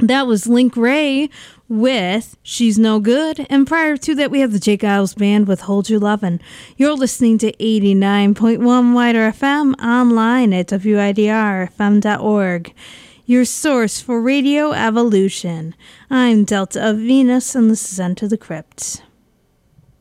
That was Link Ray with She's No Good. And prior to that, we have the Jake Isles Band with Hold Your Lovin'. You're listening to 89.1 Wider FM online at WIDRFM.org. Your source for Radio Evolution. I'm Delta of Venus, and this is Enter the Crypt.